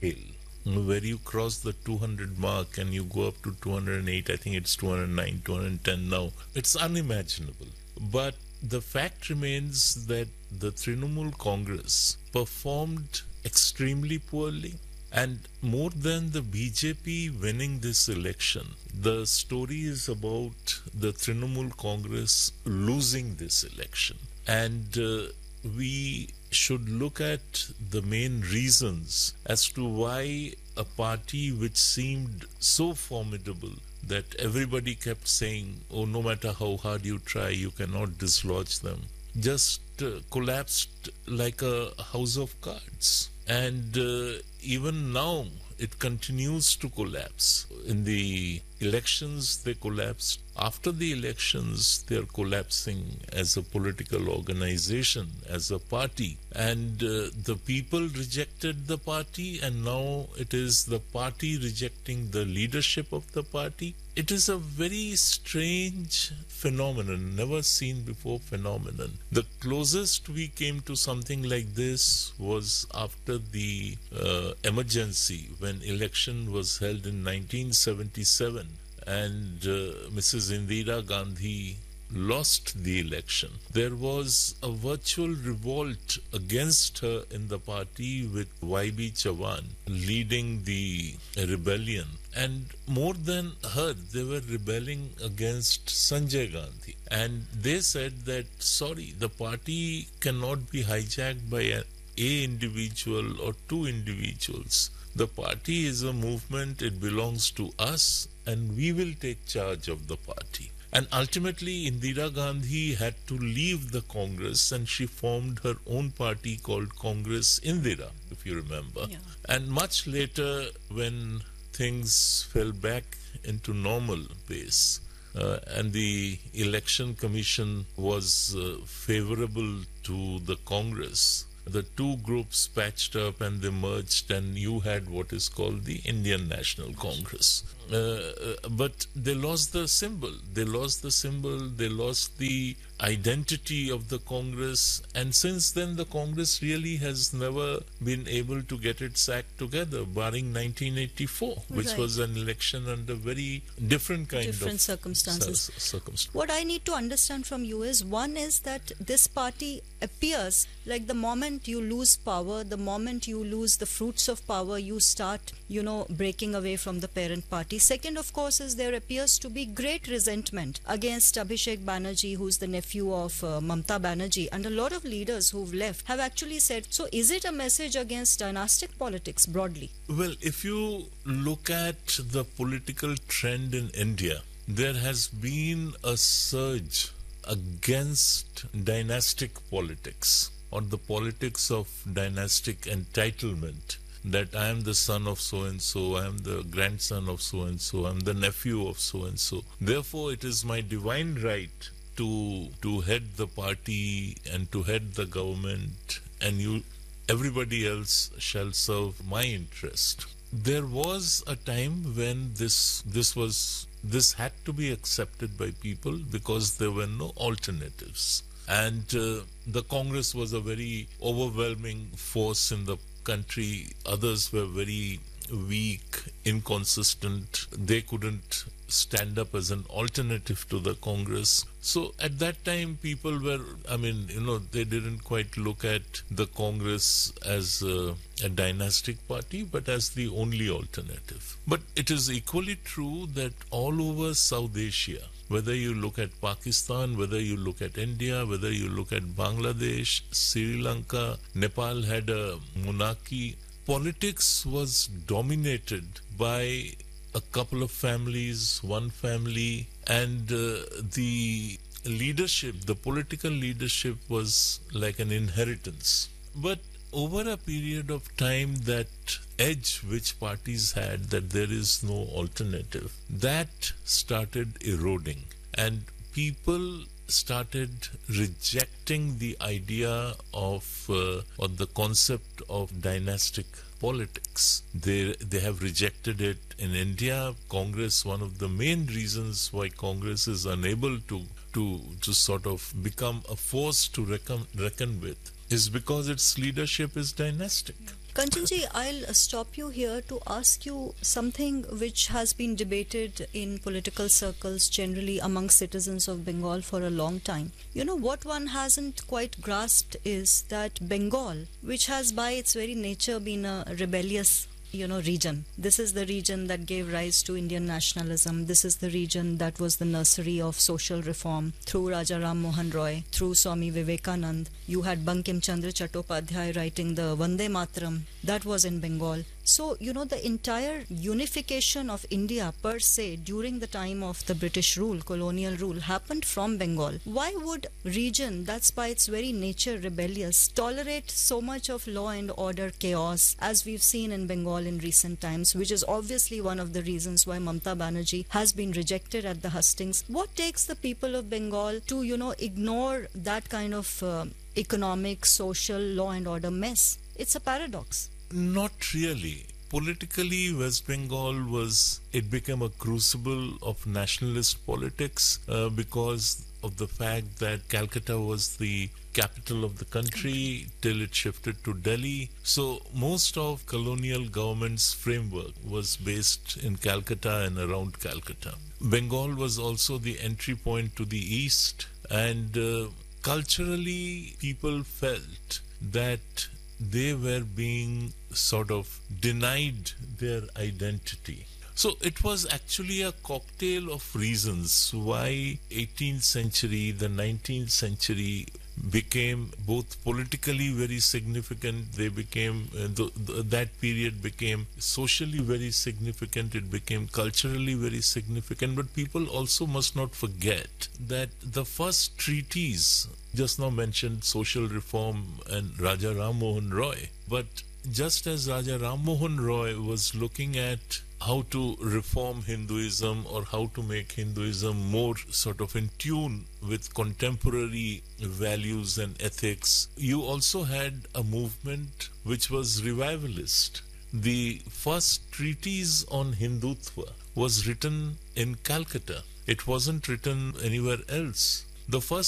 where you cross the 200 mark and you go up to 208, I think it's 209, 210 now. It's unimaginable. But the fact remains that the Trinamool Congress performed extremely poorly. And more than the BJP winning this election, the story is about the Trinamool Congress losing this election. And we should look at the main reasons as to why a party which seemed so formidable that everybody kept saying, oh, no matter how hard you try, you cannot dislodge them, just collapsed like a house of cards. And even now, it continues to collapse. In the elections, they collapsed. After the elections, they are collapsing as a political organization, as a party. And the people rejected the party, and now it is the party rejecting the leadership of the party. It is a very strange phenomenon, never seen before phenomenon. The closest we came to something like this was after the emergency, when election was held in 1977, and Mrs. Indira Gandhi lost the election. There was a virtual revolt against her in the party, with Y.B. Chavan leading the rebellion. And more than her, they were rebelling against Sanjay Gandhi. And they said that, sorry, the party cannot be hijacked by an individual or two individuals. The party is a movement, it belongs to us, and we will take charge of the party. And ultimately, Indira Gandhi had to leave the Congress, and she formed her own party called Congress Indira, if you remember. Yeah. And much later, when things fell back into normal pace, and the election commission was favorable to the Congress, the two groups patched up and they merged, and you had what is called the Indian National Congress. But they lost the symbol. They lost the identity of the Congress, and since then the Congress really has never been able to get its act together, barring 1984, which right. was an election under very different circumstances. What I need to understand from you is, one is that this party appears like the moment you lose power, the moment you lose the fruits of power, you start, breaking away from the parent party. Second, of course, is there appears to be great resentment against Abhishek Banerjee, who's the nephew of Mamta Banerjee, and a lot of leaders who've left have actually said, so is it a message against dynastic politics broadly? Well, if you look at the political trend in India, there has been a surge against dynastic politics, or the politics of dynastic entitlement, that I am the son of so-and-so, I am the grandson of so-and-so, I am the nephew of so-and-so. Therefore, it is my divine right to head the party and to head the government, and everybody else shall serve my interest. There was a time when this had to be accepted by people because there were no alternatives. And the Congress was a very overwhelming force in the country. Others were very weak, inconsistent. They couldn't stand up as an alternative to the Congress. So at that time, people were, they didn't quite look at the Congress as a dynastic party, but as the only alternative. But it is equally true that all over South Asia, whether you look at Pakistan, whether you look at India, whether you look at Bangladesh, Sri Lanka, Nepal had a monarchy, politics was dominated by a couple of families, one family, and the leadership, the political leadership was like an inheritance. But over a period of time, that edge which parties had, that there is no alternative, that started eroding, and people started rejecting the idea of or the concept of dynastic politics. They have rejected it in India. Congress, one of the main reasons why Congress is unable to sort of become a force to reckon with, is because its leadership is dynastic. Kanchanji, I'll stop you here to ask you something which has been debated in political circles generally among citizens of Bengal for a long time. You know, what one hasn't quite grasped is that Bengal, which has by its very nature been a rebellious region. This is the region that gave rise to Indian nationalism. This is the region that was the nursery of social reform through Raja Ram Mohan Roy, through Swami Vivekanand. You had Bankim Chandra Chattopadhyay writing the Vande Mataram. That was in Bengal. So, the entire unification of India per se during the time of the British rule, colonial rule, happened from Bengal. Why would region that's by its very nature rebellious tolerate so much of law and order chaos as we've seen in Bengal in recent times, which is obviously one of the reasons why Mamata Banerjee has been rejected at the hustings? What takes the people of Bengal to, ignore that kind of economic, social, law and order mess? It's a paradox. Not really. Politically, West Bengal became a crucible of nationalist politics because of the fact that Calcutta was the capital of the country till it shifted to Delhi. So most of colonial government's framework was based in Calcutta and around Calcutta. Bengal was also the entry point to the east, and culturally people felt that they were being sort of denied their identity. So it was actually a cocktail of reasons why 18th century, the 19th century became both politically very significant. They became, that period became socially very significant. It became culturally very significant. But people also must not forget that the first treaties, just now mentioned social reform and Raja Ram Mohan Roy, but just as Raja Ram Mohan Roy was looking at how to reform Hinduism or how to make Hinduism more sort of in tune with contemporary values and ethics, you also had a movement which was revivalist. The first treatise on Hindutva was written in Calcutta. It wasn't written anywhere else. The first